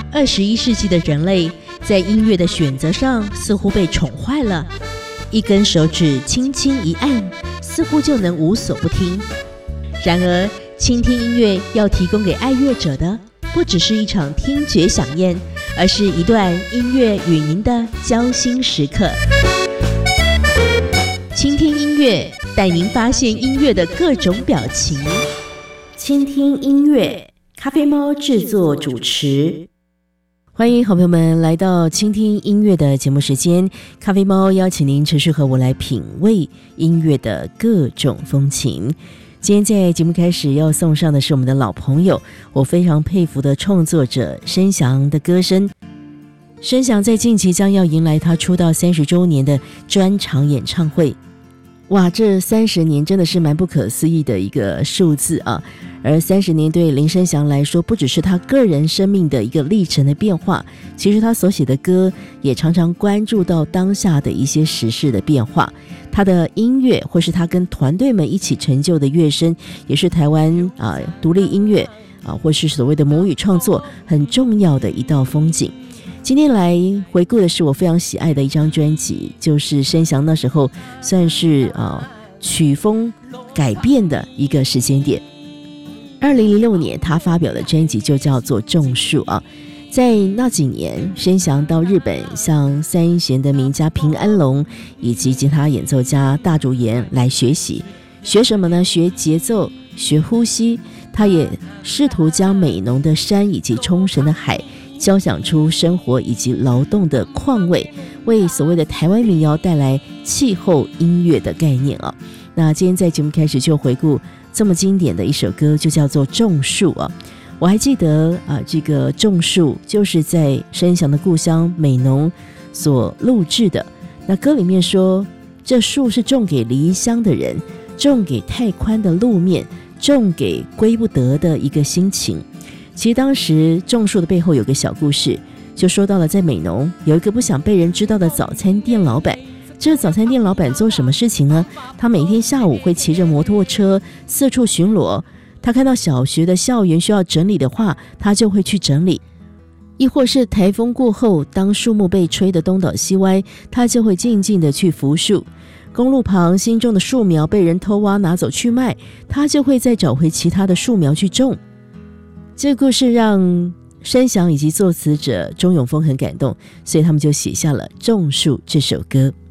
21世纪的人类在音乐的选择上似乎被宠坏了，一根手指轻轻一按，似乎就能无所不听。然而，倾听音乐要提供给爱乐者的，不只是一场听觉飨宴，而是一段音乐与您的交心时刻。倾听音乐，带您发现音乐的各种表情。倾听音乐，咖啡猫制作主持。欢迎好朋友们来到倾听音乐的节目时间，咖啡猫邀请您持续和我来品味音乐的各种风情。今天在节目开始要送上的是我们的老朋友，我非常佩服的创作者申翔的歌声。申翔在近期将要迎来他出道30周年的专场演唱会。哇，这30年真的是蛮不可思议的一个数字啊！而30年对林申翔来说，不只是他个人生命的一个历程的变化，其实他所写的歌也常常关注到当下的一些时事的变化。他的音乐或是他跟团队们一起成就的乐声，也是台湾独立音乐或是所谓的母语创作很重要的一道风景。今天来回顾的是我非常喜爱的一张专辑，就是申翔那时候算是曲风改变的一个时间点。2006年他发表的专辑就叫做《种树》啊。在那几年，申翔到日本向三音弦的名家平安龙以及吉他演奏家大竹研来学习。学什么呢？学节奏，学呼吸。他也试图将美浓的山以及冲绳的海交响出生活以及劳动的况味，为所谓的台湾民谣带来气候音乐的概念啊。那今天在节目开始就回顾这么经典的一首歌，就叫做《种树》啊。我还记得这个《种树》就是在申翔的故乡美浓所录制的。那歌里面说，这树是种给离乡的人，种给太宽的路面，种给归不得的一个心情。其实当时种树的背后有个小故事，就说到了在美浓有一个不想被人知道的早餐店老板。这个早餐店老板做什么事情呢？他每天下午会骑着摩托车四处巡逻，他看到小学的校园需要整理的话，他就会去整理。亦或是台风过后，当树木被吹得东倒西歪，他就会静静的去扶树。公路旁新种的树苗被人偷挖拿走去卖，他就会再找回其他的树苗去种。这个故事让申翔以及作词者钟永丰很感动，所以他们就写下了《种树》这首歌。